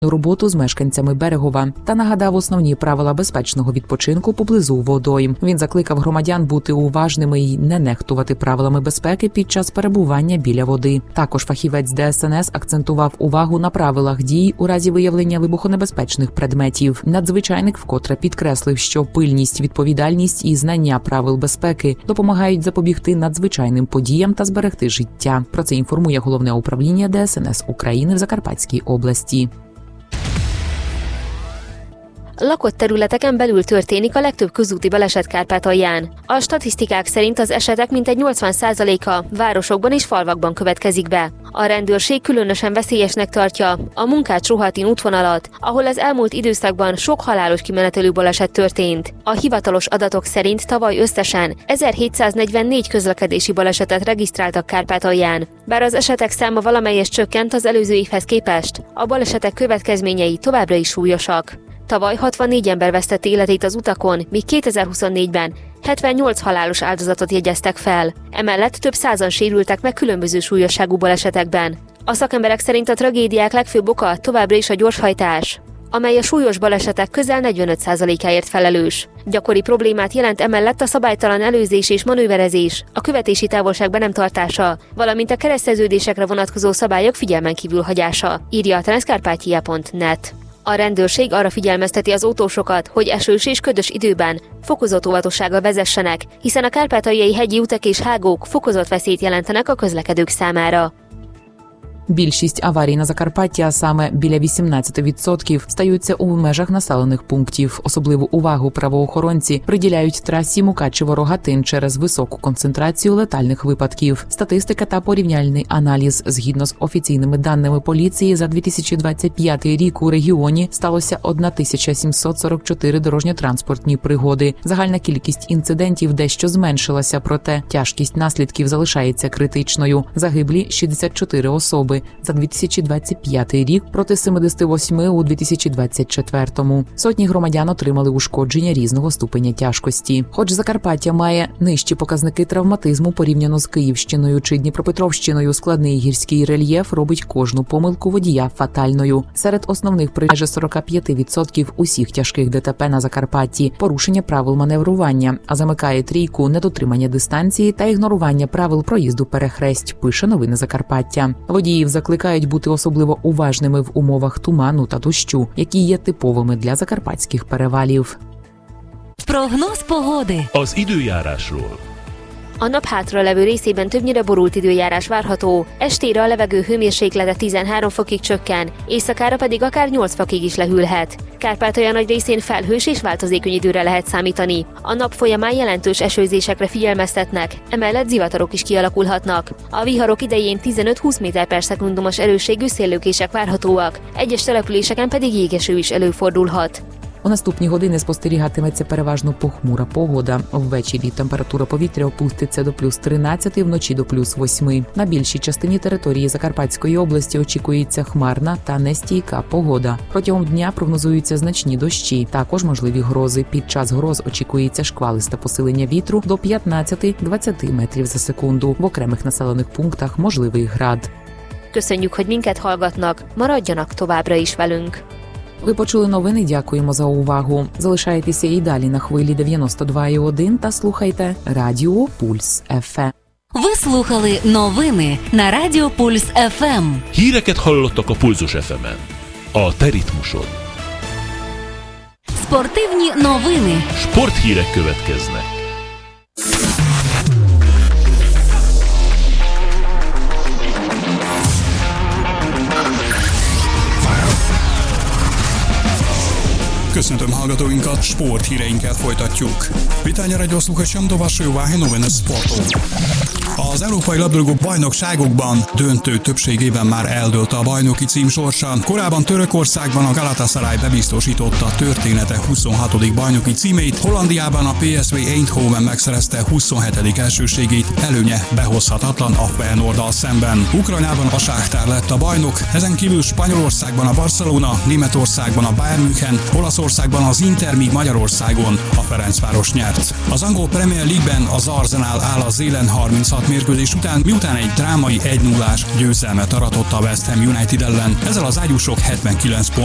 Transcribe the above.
роботу з мешканцями Берегова та нагадав основні правила безпечного відпочинку поблизу водойм. Він закликав громадян бути уважними і не нехтувати правилами безпеки під час перебування біля води. Також фахівець ДСНС акцентував увагу на правилах дій у разі виявлення вибухонебезпечних предметів. Надзвичайник вкотре підкреслив, що пильність, відповідальність і знання правил безпеки допомагають запобігти надзвичайним подіям та зберегти життя. Про це інформує Головне управління ДСНС України в Закарпатській області. Lakott területeken belül történik a legtöbb közúti baleset Kárpátalján. A statisztikák szerint az esetek mintegy 80%-a városokban és falvakban következik be. A rendőrség különösen veszélyesnek tartja a Munkács-Rohatin útvonalat, ahol az elmúlt időszakban sok halálos kimenetelő baleset történt. A hivatalos adatok szerint tavaly összesen 1744 közlekedési balesetet regisztráltak Kárpátalján. Bár az esetek száma valamelyest csökkent az előző évhez képest, a balesetek következményei továbbra is súlyosak. Tavaly 64 ember vesztette életét az utakon, míg 2024-ben 78 halálos áldozatot jegyeztek fel. Emellett több százan sérültek meg különböző súlyosságú balesetekben. A szakemberek szerint a tragédiák legfőbb oka továbbra is a gyorshajtás, amely a súlyos balesetek közel 45%-áért felelős. Gyakori problémát jelent emellett a szabálytalan előzés és manőverezés, a követési távolság be nem tartása, valamint a kereszteződésekre vonatkozó szabályok figyelmen kívül hagyása, írja a transcarpathia.net. A rendőrség arra figyelmezteti az autósokat, hogy esős és ködös időben fokozott óvatossággal vezessenek, hiszen a kárpátaljai hegyi utak és hágók fokozott veszélyt jelentenek a közlekedők számára. Більшість аварій на Закарпатті, а саме біля 18%, стаються у межах населених пунктів. Особливу увагу правоохоронці приділяють трасі Мукачево-Рогатин через високу концентрацію летальних випадків. Статистика та порівняльний аналіз. Згідно з офіційними даними поліції, за 2025 рік у регіоні сталося 1744 дорожньо-транспортні пригоди. Загальна кількість інцидентів дещо зменшилася, проте тяжкість наслідків залишається критичною. Загиблі 64 особи за 2025 рік проти 78 у 2024. Сотні громадян отримали ушкодження різного ступеня тяжкості. Хоч Закарпаття має нижчі показники травматизму порівняно з Київщиною чи Дніпропетровщиною, складний гірський рельєф робить кожну помилку водія фатальною. Серед основних причин майже 45% усіх тяжких ДТП на Закарпатті – порушення правил маневрування, а замикає трійку недотримання дистанції та ігнорування правил проїзду перехресть, пише Новини Закарпаття. Водіїв закликають бути особливо уважними в умовах туману та дощу, які є типовими для закарпатських перевалів. Прогноз pogody. Az időjárásról. A nap hátralevő részében többnyire borult időjárás várható, estére a levegő hőmérséklete 13 fokig csökken, éjszakára pedig akár 8 fokig is lehűlhet. Kárpátalja nagy részén felhős és változékony időre lehet számítani. A nap folyamán jelentős esőzésekre figyelmeztetnek, emellett zivatarok is kialakulhatnak. A viharok idején 15-20 méter/szekundumos erősségű széllökések várhatóak, egyes településeken pedig jégeső is előfordulhat. У наступні години спостерігатиметься переважно похмура погода. Ввечері температура повітря опуститься до плюс 13, вночі до плюс 8. На більшій частині території Закарпатської області очікується хмарна та нестійка погода. Протягом дня прогнозуються значні дощі, також можливі грози. Під час гроз очікується шквалисте посилення вітру до 15-20 метрів за секунду. В окремих населених пунктах можливий град. Köszönjük, hogy minket hallgatnak, maradjanak továbbra is velünk. Ви почули новини, дякуємо за увагу. Залишайтеся і далі на хвилі 92,1 та слухайте Радіо Пульс ФМ. Ви слухали новини на Радіо Пульс ФМ. Híreket hallottak a Pulzus FM-en. A te ritmusod. Спортивні новини. Sporthírek következnek. Köszöntöm hallgatóinkat, sporthíreinket folytatjuk. Witania radio słuchaczom do waszej uwagi nowiny sportu. Az európai labdarúgó bajnokságokban döntő többségében már eldőlt a bajnoki cím sorsa. Korábban Törökországban a Galatasaray bebiztosította a története 26. bajnoki címét, Hollandiában a PSV Eindhoven megszerezte 27. elsőségét, előnye behozhatatlan a Feyenoorddal szemben. Ukrajnában a Sáktár lett a bajnok, ezen kívül Spanyolországban a Barcelona, Németországban a Bayern München, Olaszországban az Inter, míg Magyarországon a Ferencváros nyert. Az angol Premier League-ben az Arsenal áll az élen 36 mérkőzés után, miután egy drámai 1-0-ás győzelmet aratott a West Ham United ellen. Ezzel az ágyúsok 79 pont